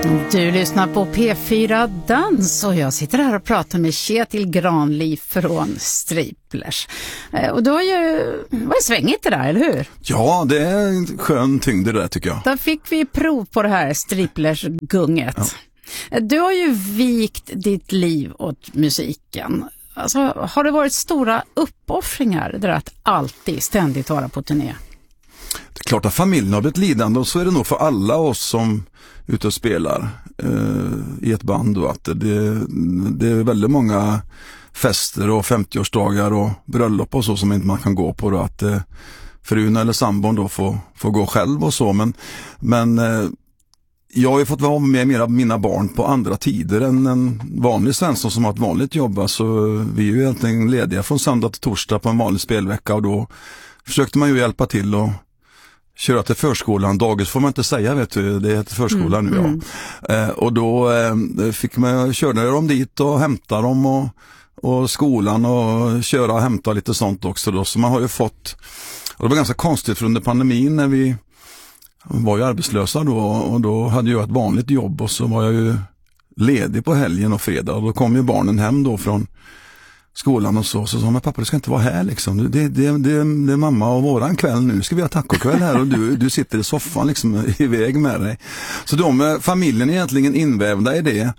Du lyssnar på P4 Dans och jag sitter här och pratar med Kjetil Granli från Striplers. Och du har ju varit svängigt det där, eller hur? Ja, det är en skön tyngd det där tycker jag. Då fick vi prov på det här Striplers-gunget. Ja. Du har ju vikt ditt liv åt musiken. Alltså, har det varit stora uppoffringar där att alltid ständigt vara på turné? Det är klart att familjen har blivit lidande och så är det nog för alla oss som ute och spelar i ett band då, att det är väldigt många fester och 50-årsdagar och bröllop och så som inte man kan gå på då, att frun eller sambon då får gå själv och så, men jag har ju fått vara med mina barn på andra tider än en vanlig svensson som har ett vanligt jobb. Alltså, vi är ju egentligen lediga från söndag till torsdag på en vanlig spelvecka och då försökte man ju hjälpa till och köra till förskolan. Dagis får man inte säga, vet du, det heter förskolan nu. Ja. Och då fick man köra dem dit och hämta dem och skolan och köra och hämta lite sånt också då. Så man har ju fått, och det var ganska konstigt för under pandemin när vi var ju arbetslösa då och då hade jag ett vanligt jobb och så var jag ju ledig på helgen och fredag och då kom ju barnen hem då från skolan och så sa men pappa, du ska inte vara här liksom, det är mamma och våran kväll nu, ska vi ha tacokväll här och du sitter i soffan liksom iväg med dig. Så familjen är egentligen invävda i det.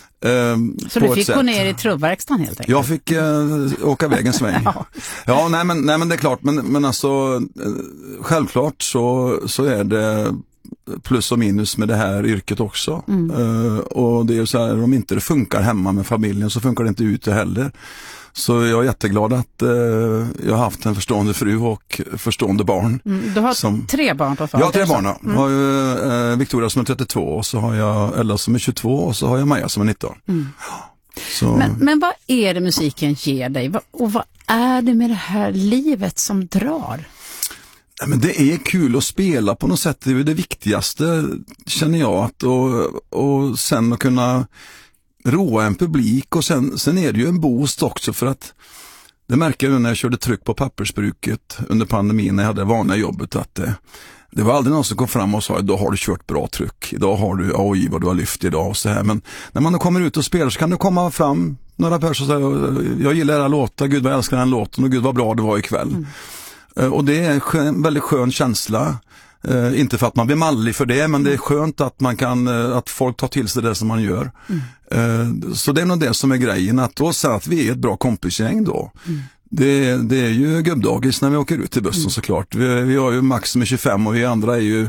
Så du fick gå ner i trubbverkstan helt enkelt? Jag fick åka iväg en sväng. Ja, nej men det är klart, men alltså självklart så är det plus och minus med det här yrket också. Och det är ju så här, om inte det funkar hemma med familjen så funkar det inte ute heller. Så jag är jätteglad att jag har haft en förstående fru och förstående barn. Du har 3 barn på Ja, 3 barn. Jag har ju Victoria som är 32 och så har jag Ella som är 22 och så har jag Maja som är 19. Så. Men vad är det musiken ger dig? Och vad är det med det här livet som drar? Ja, men det är kul att spela på något sätt. Det är det viktigaste, känner jag. Och sen att kunna roa en publik. Och sen är det ju en boost också för att det märker jag när jag körde tryck på pappersbruket under pandemin när jag hade det vanliga jobbet att det var aldrig någon som kom fram och sa idag har du kört bra tryck, idag har du oj vad du har lyft idag och så här. Men när man kommer ut och spelar så kan det komma fram några personer och säga jag gillar era låtar, gud vad jag älskar den låten och gud vad bra det var ikväll. Och det är en väldigt skön känsla. Inte för att man blir mallig för det, men det är skönt att man kan att folk tar till sig det som man gör. Så det är nog det som är grejen, att då säga att vi är ett bra kompisgäng då. Det är ju gubbdagis när vi åker ut till bussen såklart. Vi har ju max som är 25 och vi andra är ju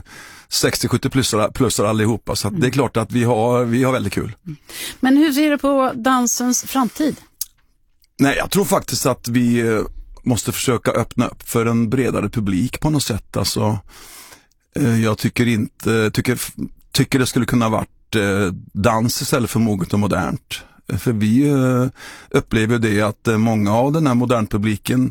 60-70 plussar allihopa, så att det är klart att vi har väldigt kul. Men hur ser du på dansens framtid? Nej, jag tror faktiskt att vi måste försöka öppna upp för en bredare publik på något sätt. Alltså, jag tycker det skulle kunna varit dans istället för moget och modernt. För vi upplever det att många av den här modernpubliken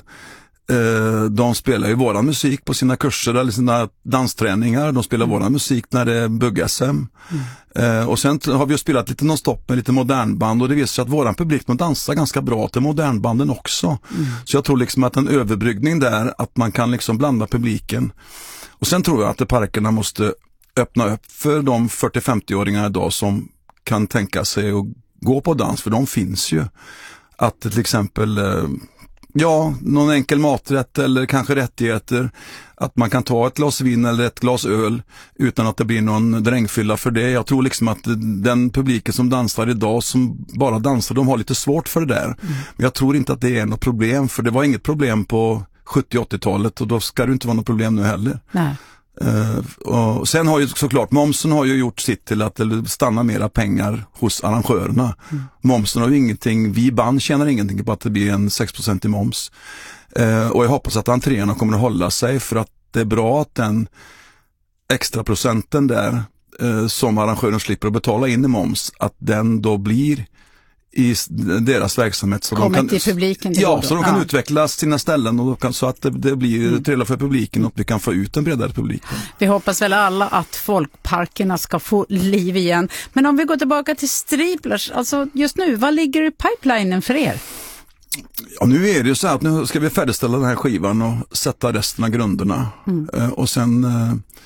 de spelar ju våran musik på sina kurser eller sina dansträningar. De spelar våran musik när det är bugg-SM. Och sen har vi ju spelat lite non-stop med lite modernband och det visar sig att våran publik dansar ganska bra till modernbanden också. Så jag tror liksom att en överbryggning där, att man kan liksom blanda publiken. Och sen tror jag att parkerna måste öppna upp för de 40-50-åringar idag som kan tänka sig att gå på dans, för de finns ju. Att till exempel någon enkel maträtt eller kanske rättigheter, att man kan ta ett glas vin eller ett glas öl utan att det blir någon drängfylla för det. Jag tror liksom att den publiken som dansar idag, som bara dansar, de har lite svårt för det där. Men jag tror inte att det är något problem, för det var inget problem på 70-80-talet och då ska det inte vara något problem nu heller. Nej. Och sen har ju såklart momsen har ju gjort sitt till att det stannar mera pengar hos arrangörerna. Momsen har ju ingenting, vi band tjänar ingenting på att det blir en 6% i moms. Och jag hoppas att entréerna kommer att hålla sig, för att det är bra att den extra procenten där som arrangören slipper att betala in i moms, att den då blir i deras verksamhet så kommer de kan, till publiken så de kan utveckla sina ställen och så att det blir trevligt för publiken och vi kan få ut en bredare publik. Vi hoppas väl alla att folkparkerna ska få liv igen. Men om vi går tillbaka till Striplers, alltså just nu, vad ligger i pipelinen för er? Ja, nu är det ju så att nu ska vi färdigställa den här skivan och sätta resten av grunderna. Och sen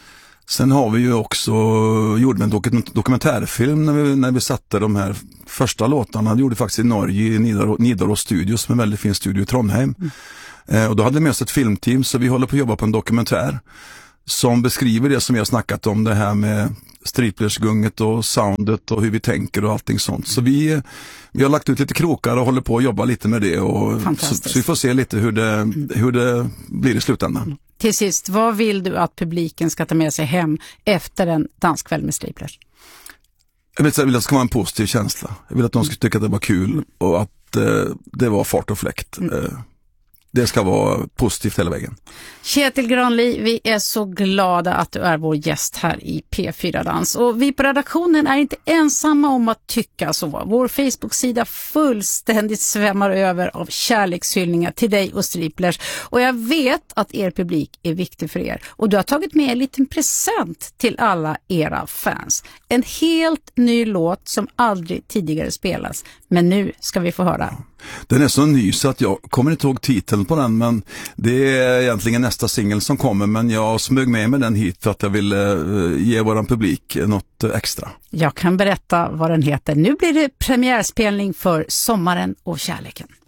Sen har vi ju också gjort en dokumentärfilm när vi satte de här första låtarna. Det gjorde faktiskt i Norge, i Nidaros Studios, en väldigt fin studio i Trondheim. Och då hade vi med oss ett filmteam, så vi håller på att jobba på en dokumentär som beskriver det som jag har snackat om, det här med striplersgunget och soundet och hur vi tänker och allting sånt. Så vi har lagt ut lite krokar och håller på att jobba lite med det. Och så vi får se lite hur det blir i slutändan. Till sist, vad vill du att publiken ska ta med sig hem efter en danskväll med striplers? Jag vill att det ska vara en positiv känsla. Jag vill att de ska tycka att det var kul och att det var fart och fläkt. Det ska vara positivt hela vägen. Kjetil Granli, vi är så glada att du är vår gäst här i P4 Dans. Och vi på redaktionen är inte ensamma om att tycka så. Vår Facebook-sida fullständigt svämmar över av kärlekshyllningar till dig och striplers. Och jag vet att er publik är viktig för er. Och du har tagit med en liten present till alla era fans. En helt ny låt som aldrig tidigare spelas. Men nu ska vi få höra. Den är så ny så att jag kommer inte ihåg titeln på den, men det är egentligen nästa singel som kommer, men jag smög med den hit för att jag ville ge våran publik något extra. Jag kan berätta vad den heter. Nu blir det premiärspelning för Sommaren och kärleken.